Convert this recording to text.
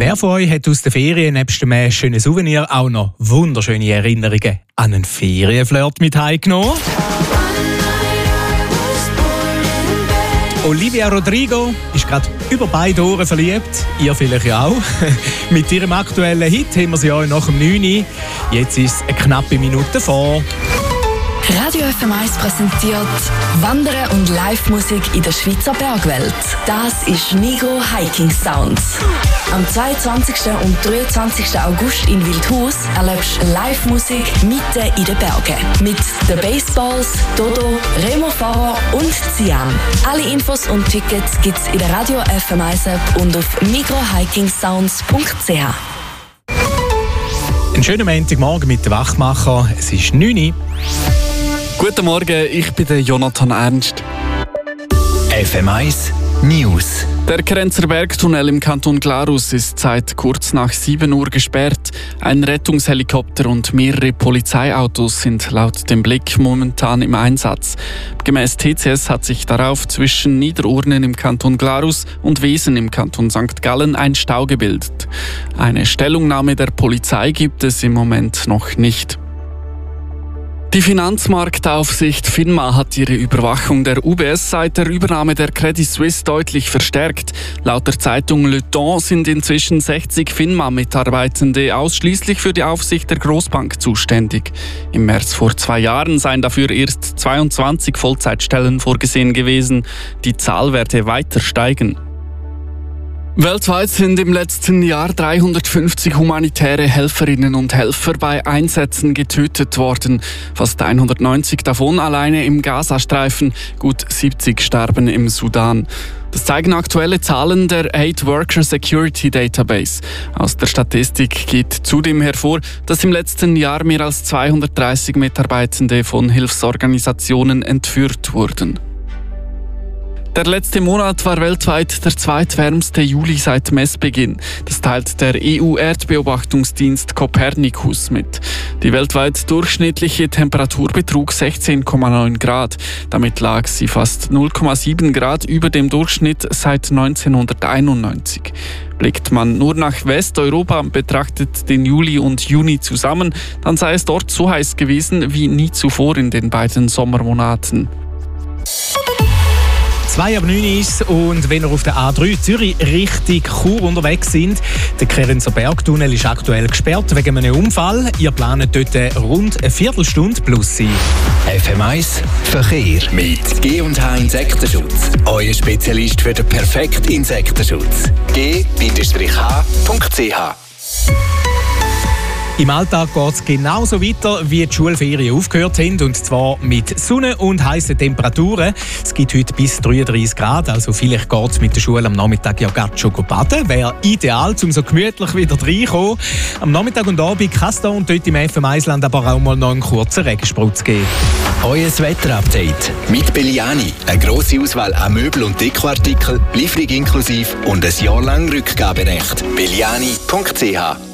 Wer von euch hat aus den Ferien nebst einem schönen Souvenir auch noch wunderschöne Erinnerungen an einen Ferienflirt mit heimgenommen? Olivia Rodrigo ist gerade über beide Ohren verliebt. Ihr vielleicht ja auch. Mit ihrem aktuellen Hit haben wir sie ja nach dem 9 Uhr. Jetzt ist es eine knappe Minute vor. Radio FM1 präsentiert Wandern und Live-Musik in der Schweizer Bergwelt. Das ist Migros Hiking Sounds. Am 22. und 23. August in Wildhaus erlebst du Live-Musik mitten in den Bergen. Mit den Baseballs, Dodo, Remo Fahrer und Cian. Alle Infos und Tickets gibt's in der Radio FM1 App und auf migrohikingsounds.ch. Einen schönen Montagmorgen mit den Wachmacher. Es ist 9 Uhr. Guten Morgen, ich bin der Jonathan Ernst. FM1 News. Der Grenzer Bergtunnel im Kanton Glarus ist seit kurz nach 7 Uhr gesperrt. Ein Rettungshelikopter und mehrere Polizeiautos sind laut dem Blick momentan im Einsatz. Gemäss TCS hat sich darauf zwischen Niederurnen im Kanton Glarus und Wesen im Kanton St. Gallen ein Stau gebildet. Eine Stellungnahme der Polizei gibt es im Moment noch nicht. Die Finanzmarktaufsicht FINMA hat ihre Überwachung der UBS seit der Übernahme der Credit Suisse deutlich verstärkt. Laut der Zeitung Le Temps sind inzwischen 60 FINMA-Mitarbeitende ausschließlich für die Aufsicht der Großbank zuständig. Im März vor 2 Jahren seien dafür erst 22 Vollzeitstellen vorgesehen gewesen. Die Zahl werde weiter steigen. Weltweit sind im letzten Jahr 350 humanitäre Helferinnen und Helfer bei Einsätzen getötet worden. Fast 190 davon alleine im Gazastreifen, gut 70 starben im Sudan. Das zeigen aktuelle Zahlen der Aid Worker Security Database. Aus der Statistik geht zudem hervor, dass im letzten Jahr mehr als 230 Mitarbeitende von Hilfsorganisationen entführt wurden. Der letzte Monat war weltweit der zweitwärmste Juli seit Messbeginn. Das teilt der EU-Erdbeobachtungsdienst Copernicus mit. Die weltweit durchschnittliche Temperatur betrug 16,9 Grad. Damit lag sie fast 0,7 Grad über dem Durchschnitt seit 1991. Blickt man nur nach Westeuropa und betrachtet den Juli und Juni zusammen, dann sei es dort so heiß gewesen wie nie zuvor in den beiden Sommermonaten. 2 ab 9 ist und wenn ihr auf der A3 Zürich Richtung Chur unterwegs sind, der Kerenzer Bergtunnel ist aktuell gesperrt wegen einem Unfall. Ihr plant dort rund eine Viertelstunde plus sein. FM1 Verkehr mit G&H Insektenschutz. Euer Spezialist für den perfekten Insektenschutz. G-H.ch. Im Alltag geht es genauso weiter, wie die Schulferien aufgehört haben, und zwar mit Sonne und heißen Temperaturen. Es gibt heute bis 33 Grad, also vielleicht geht es mit der Schule am Nachmittag ja gerade schon baden. Wäre ideal, um so gemütlich wieder reinzukommen. Am Nachmittag und Abend kann es da und dort im FM1-Land aber auch mal noch einen kurzen Regensprutz geben. Euer Wetterupdate mit Belliani. Eine grosse Auswahl an Möbel- und Dekoartikeln, Lieferung inklusive und ein Jahr lang Rückgaberecht. Belliani.ch